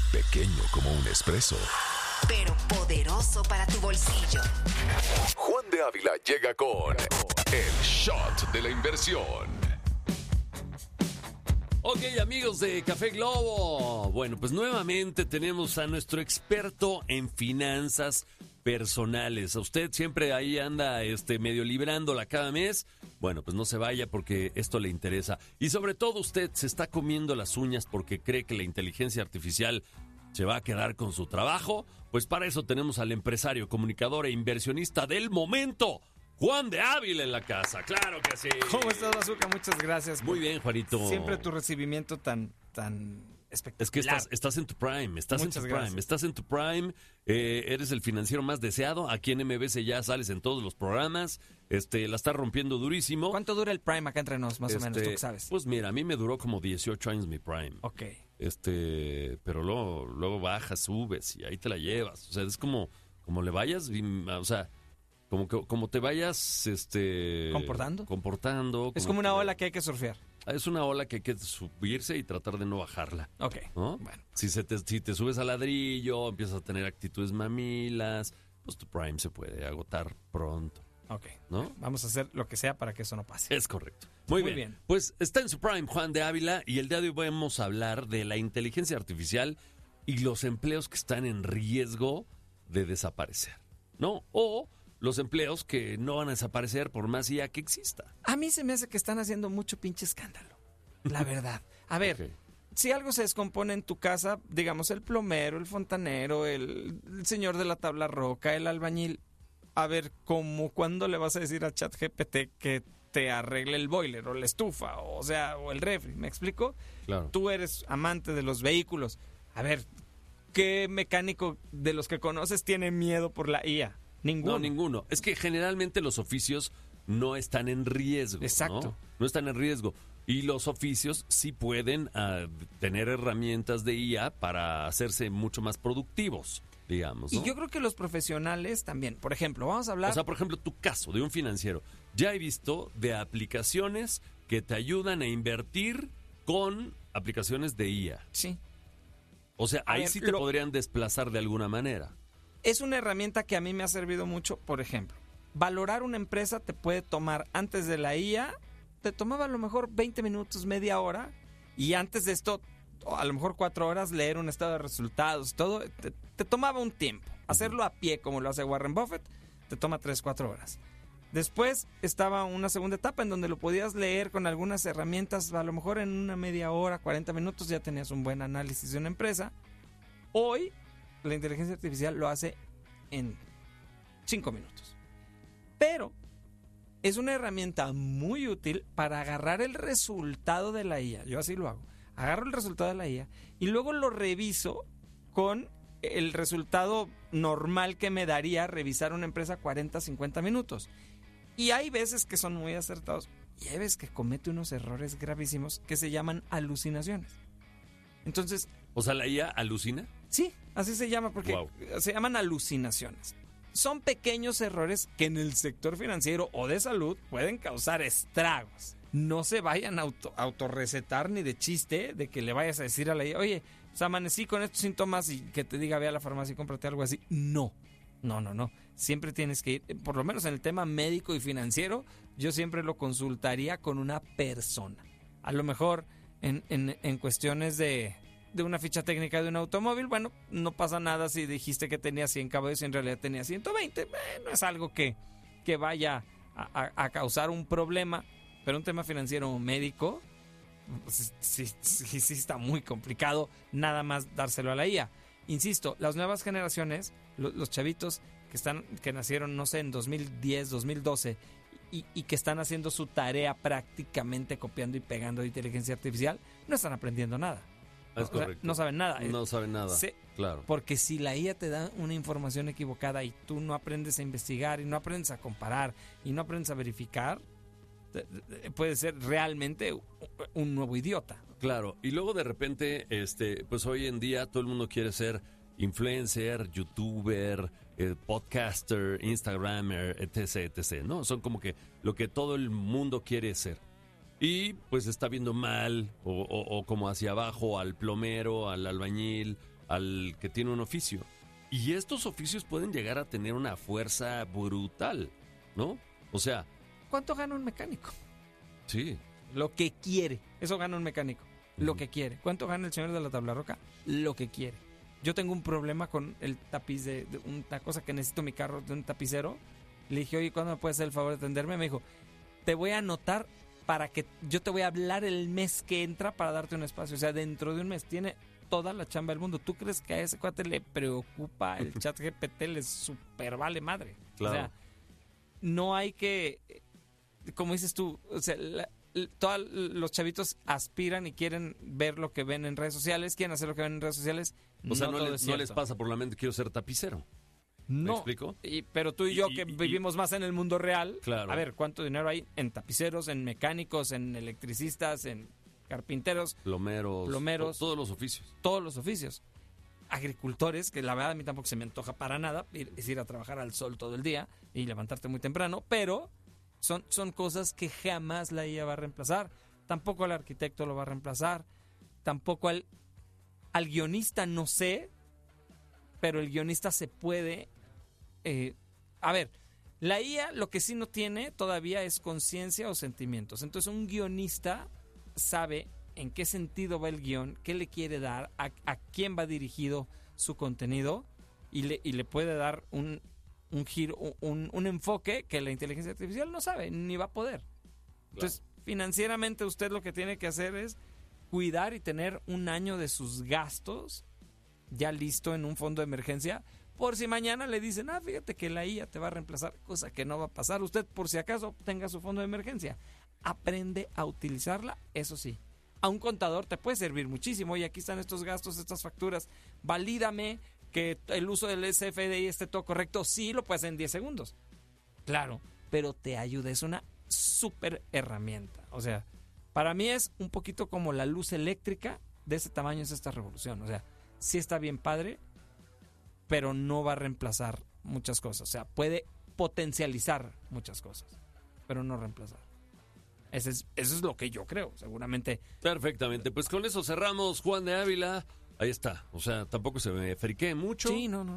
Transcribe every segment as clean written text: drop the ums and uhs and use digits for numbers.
pequeño como un espresso, pero poderoso para tu bolsillo. Juan de Ávila llega con el shot de la inversión. Ok, amigos de Café Globo. Bueno, pues nuevamente tenemos a nuestro experto en finanzas personales. A usted siempre ahí anda medio librándola cada mes. Bueno, pues no se vaya porque esto le interesa. Y sobre todo usted se está comiendo las uñas porque cree que la inteligencia artificial se va a quedar con su trabajo. Pues para eso tenemos al empresario, comunicador e inversionista del momento, Juan de Ávila en la casa. Claro que sí. ¿Cómo estás, Bazooka? Muchas gracias. Muy bien, Juanito. Siempre tu recibimiento tan espectacular. Es que estás en tu prime, estás Muchas en tu prime, eres el financiero más deseado, aquí en MBS ya sales en todos los programas, la estás rompiendo durísimo. ¿Cuánto dura el prime acá entre nos, más o menos, tú que sabes? Pues mira, a mí me duró como 18 años mi prime. Ok. Pero luego bajas, subes y ahí te la llevas, o sea, es como le vayas, o sea, como te vayas, comportando. Es como una ola que hay que surfear. Es una ola que hay que subirse y tratar de no bajarla. Ok, ¿no? bueno. Si te subes al ladrillo, empiezas a tener actitudes mamilas, pues tu prime se puede agotar pronto. Ok, ¿no? Vamos a hacer lo que sea para que eso no pase. Es correcto. Muy bien. Pues está en su prime Juan de Ávila y el día de hoy vamos a hablar de la inteligencia artificial y los empleos que están en riesgo de desaparecer, ¿no? O los empleos que no van a desaparecer por más IA que exista. A mí se me hace que están haciendo mucho pinche escándalo, la verdad. A ver, okay. Si algo se descompone en tu casa, digamos el plomero, el fontanero, el señor de la tabla roca, el albañil, a ver, ¿cuándo le vas a decir a ChatGPT que te arregle el boiler o la estufa, o el refri? ¿Me explico? Claro. Tú eres amante de los vehículos. A ver, ¿qué mecánico de los que conoces tiene miedo por la IA? Ninguno. No, ninguno. Es que generalmente los oficios no están en riesgo. Exacto. No están en riesgo. Y los oficios sí pueden tener herramientas de IA para hacerse mucho más productivos, digamos, ¿no? Y yo creo que los profesionales también. Por ejemplo, vamos a hablar... O sea, por ejemplo, tu caso de un financiero. Ya he visto de aplicaciones que te ayudan a invertir con aplicaciones de IA. Sí. O sea, ahí sí te podrían desplazar de alguna manera. Es una herramienta que a mí me ha servido mucho. Por ejemplo, valorar una empresa te puede tomar, antes de la IA, te tomaba a lo mejor 20 minutos, media hora, y antes de esto, a lo mejor 4 horas, leer un estado de resultados, todo, te tomaba un tiempo. Hacerlo a pie, como lo hace Warren Buffett, te toma 3, 4 horas. Después estaba una segunda etapa en donde lo podías leer con algunas herramientas, a lo mejor en una media hora, 40 minutos, ya tenías un buen análisis de una empresa. Hoy la inteligencia artificial lo hace en 5 minutos. Pero es una herramienta muy útil para agarrar el resultado de la IA. Yo así lo hago. Agarro el resultado de la IA y luego lo reviso con el resultado normal que me daría revisar una empresa 40, 50 minutos. Y hay veces que son muy acertados y hay veces que comete unos errores gravísimos que se llaman alucinaciones. Entonces... O sea, ¿la IA alucina? Sí, así se llama porque se llaman alucinaciones. Son pequeños errores que en el sector financiero o de salud pueden causar estragos. No se vayan a autorrecetar ni de chiste de que le vayas a decir a la IA, oye, pues amanecí con estos síntomas y que te diga ve a la farmacia y cómprate algo así. No. Siempre tienes que ir, por lo menos en el tema médico y financiero, yo siempre lo consultaría con una persona. A lo mejor en cuestiones de una ficha técnica de un automóvil, bueno, no pasa nada si dijiste que tenía 100 caballos y en realidad tenía 120. No es algo que vaya a causar un problema, pero un tema financiero o médico, pues, sí está muy complicado nada más dárselo a la IA. Insisto, las nuevas generaciones, los chavitos que nacieron, no sé, en 2010, 2012, y que están haciendo su tarea prácticamente copiando y pegando de inteligencia artificial, no están aprendiendo nada. Es correcto. O sea, no saben nada. No saben nada, claro. Porque si la IA te da una información equivocada y tú no aprendes a investigar y no aprendes a comparar y no aprendes a verificar, puede ser realmente un nuevo idiota. Claro, y luego de repente, pues hoy en día todo el mundo quiere ser influencer, youtuber, podcaster, instagramer, etc., ¿no? Son como que lo que todo el mundo quiere ser. Y pues está viendo mal o como hacia abajo al plomero, al albañil, al que tiene un oficio. Y estos oficios pueden llegar a tener una fuerza brutal, ¿no? O sea... ¿Cuánto gana un mecánico? Sí. Lo que quiere. Eso gana un mecánico. Lo que quiere. ¿Cuánto gana el señor de la tabla roca? Lo que quiere. Yo tengo un problema con el tapiz de una cosa que necesito mi carro, de un tapicero. Le dije, oye, ¿cuándo me puedes hacer el favor de atenderme? Me dijo, te voy a anotar para que yo te voy a hablar el mes que entra para darte un espacio. O sea, dentro de un mes tiene toda la chamba del mundo. ¿Tú crees que a ese cuate le preocupa el chat GPT? Le super vale madre. Claro. O sea, no hay que, como dices tú, o sea, todos los chavitos aspiran y quieren ver lo que ven en redes sociales, quieren hacer lo que ven en redes sociales. O sea, no les pasa por la mente, quiero ser tapicero. ¿Me explico? Pero tú y yo que vivimos más en el mundo real, claro. A ver, ¿cuánto dinero hay en tapiceros, en mecánicos, en electricistas, en carpinteros? Plomeros. Todos los oficios. Todos los oficios. Agricultores, que la verdad a mí tampoco se me antoja para nada, es ir a trabajar al sol todo el día y levantarte muy temprano, pero son cosas que jamás la IA va a reemplazar. Tampoco al arquitecto lo va a reemplazar, tampoco al guionista, no sé, pero el guionista se puede... a ver, la IA lo que sí no tiene todavía es conciencia o sentimientos. Entonces un guionista sabe en qué sentido va el guión, qué le quiere dar, a quién va dirigido su contenido y le puede dar un giro, un enfoque que la inteligencia artificial no sabe ni va a poder. Entonces, financieramente usted lo que tiene que hacer es cuidar y tener un año de sus gastos ya listo en un fondo de emergencia, por si mañana le dicen, fíjate que la IA te va a reemplazar, cosa que no va a pasar. Usted, por si acaso, tenga su fondo de emergencia. Aprende a utilizarla, eso sí. A un contador te puede servir muchísimo. Y aquí están estos gastos, estas facturas. Valídame que el uso del SFDI esté todo correcto. Sí, lo puedes hacer en 10 segundos. Claro, pero te ayuda. Es una súper herramienta. O sea, para mí es un poquito como la luz eléctrica. De ese tamaño es esta revolución. O sea, sí está bien padre, pero no va a reemplazar muchas cosas. O sea, puede potencializar muchas cosas, pero no reemplazar. Eso es lo que yo creo, seguramente. Perfectamente, pues con eso cerramos, Juan de Ávila. Ahí está, o sea, tampoco se me friqué mucho. Sí, no.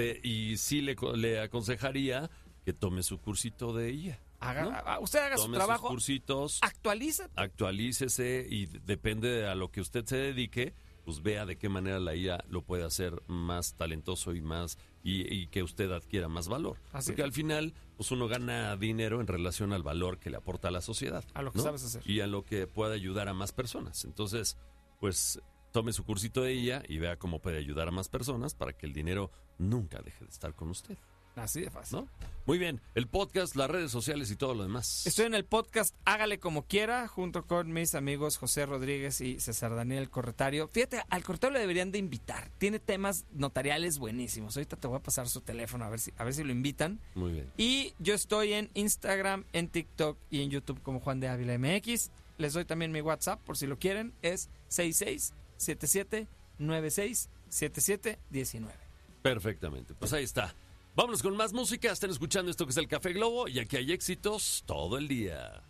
Y sí le aconsejaría que tome su cursito de IA. Usted haga su trabajo. Sus cursitos. Actualícese y depende de a lo que usted se dedique, pues vea de qué manera la IA lo puede hacer más talentoso y más y que usted adquiera más valor. Porque al final, pues uno gana dinero en relación al valor que le aporta a la sociedad. A lo que sabes hacer. Y a lo que puede ayudar a más personas. Entonces, pues tome su cursito de IA y vea cómo puede ayudar a más personas para que el dinero nunca deje de estar con usted. Así de fácil. ¿No? Muy bien, el podcast, las redes sociales y todo lo demás. Estoy en el podcast Hágale Como Quiera, junto con mis amigos José Rodríguez y César Daniel Corretario. Fíjate, al Corretario le deberían de invitar. Tiene temas notariales buenísimos. Ahorita te voy a pasar su teléfono a ver si lo invitan. Muy bien. Y yo estoy en Instagram, en TikTok y en YouTube como Juan de Ávila MX. Les doy también mi WhatsApp por si lo quieren. Es 6677967719. Perfectamente, pues ahí está. Vámonos con más música, están escuchando esto que es el Café Globo y aquí hay éxitos todo el día.